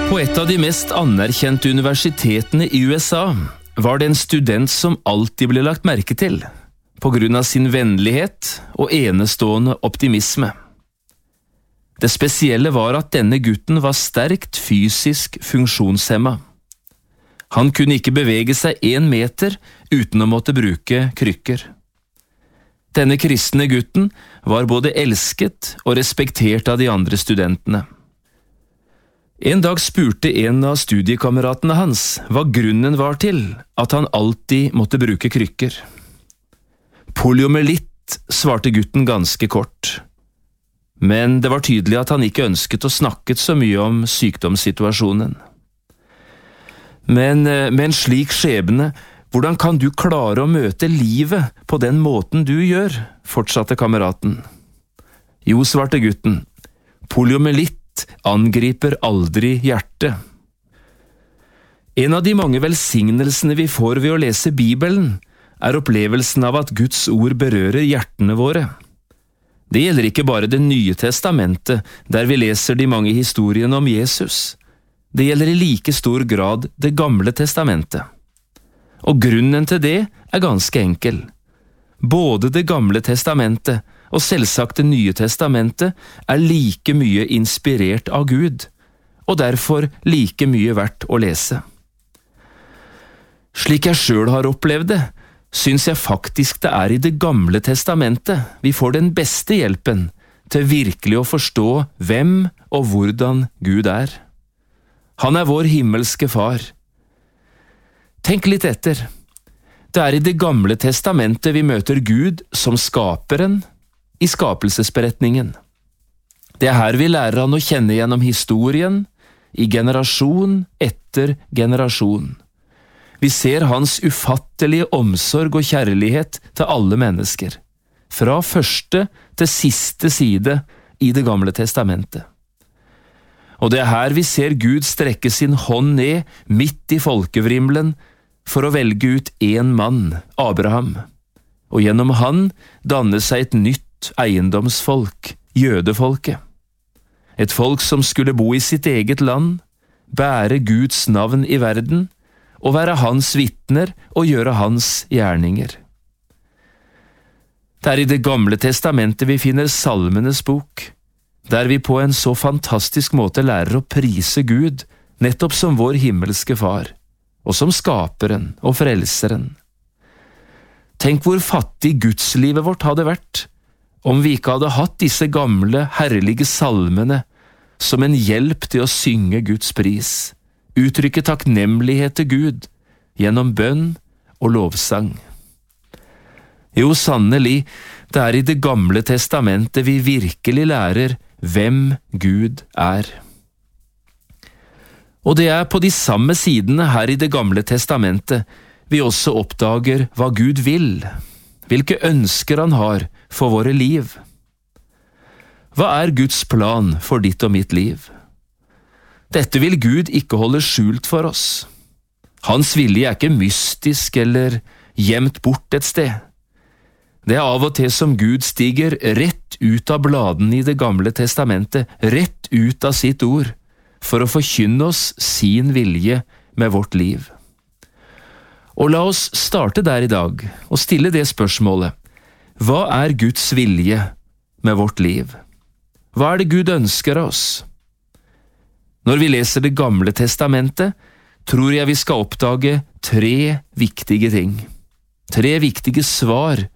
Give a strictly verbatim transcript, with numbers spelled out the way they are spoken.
På et av de mest anerkjente universitetene i U S A var det en student som alltid ble lagt merke til, på grunn av sin vennlighet og enestående optimisme. Det spesielle var at denne gutten var sterkt fysisk funksjonshemmet. Han kunne ikke bevege seg en meter uten å måtte bruke krykker. Denne kristne gutten var både elsket og respektert av de andre studentene. En dag spurte en av studiekameratene hans hva grunnen var til at han alltid måtte bruke krykker. Poliomyelitt, svarte gutten ganske kort. Men det var tydelig at han ikke ønsket å snakke så mye om sykdomssituasjonen. Men med en slik skjebne, hvordan kan du klare å møte livet på den måten du gjør, fortsatte kameraten. Jo, svarte gutten, poliomyelitt angriper aldri hjertet. En av de mange velsignelsene vi får ved å lese Bibelen, er opplevelsen av at Guds ord berører hjertene våre. Det gjelder ikke bare Det nye testamentet, der vi leser de mange historiene om Jesus. Det gjelder i like stor grad Det gamle testamentet. Og grunnen til det er ganske enkel. Både Det gamle testamentet og selvsagt Det nye testamentet er like mye inspirert av Gud, og derfor like mye verdt å lese. Slik jeg selv har opplevd det, syns jeg faktisk det er i Det gamle testamentet vi får den beste hjelpen til virkelig å forstå hvem og hvordan Gud er. Han er vår himmelske far. Tenk litt etter. Det er i Det gamle testamentet vi møter Gud som skaperen i skapelsesberetningen. Det er her vi lærer han å kjenne gjennom historien, i generasjon etter generasjon. Vi ser hans ufattelige omsorg og kjærlighet til alle mennesker, fra første til siste side i Det gamle testamentet. Og det er her vi ser Gud strekke sin hånd ned midt i folkevrimlen for å velge ut en mann, Abraham, og gjennom han danne seg et nytt eiendomsfolk, jødefolket. Et folk som skulle bo i sitt eget land, bære Guds navn i verden, og være hans vitner og gjøre hans gjerninger. Det er i Det gamle testamentet vi finner Salmenes bok, der vi på en så fantastisk måte lærer å prise Gud, nettopp som vår himmelske far, og som skaperen og frelseren. Tenk hvor fattig gudslivet vårt hadde vært, om vi ikke hadde hatt disse gamle, herlige salmene som en hjelp til å synge Guds pris, uttrykke takknemlighet til Gud gjennom bønn og lovsang. Jo, sannelig, det er i Det gamle testamentet vi virkelig lærer hvem Gud er. Og det er på de samme sidene her i Det gamle testamentet vi også oppdager hva Gud vil, hvilke ønsker han har for våre liv. Hva er Guds plan for ditt og mitt liv? Dette vil Gud ikke holde skjult for oss. Hans vilje er ikke mystisk eller gjemt bort et sted. Det er av og til som Gud stiger rett ut av bladene i Det gamle testamentet, rett ut av sitt ord, for å forkynne oss sin vilje med vårt liv. Og la oss starte der i dag og stille det spørsmålet: hva er Guds vilje med vårt liv? Hva er det Gud ønsker av oss? Når vi leser Det gamle testamentet, tror jeg vi skal oppdage tre viktige ting. Tre viktige svar